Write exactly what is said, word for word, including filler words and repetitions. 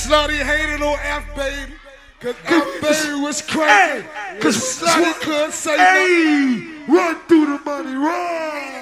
Slutty hated on F baby, cause F baby was crazy. Cause Slutty couldn't say hey, run through the money, run.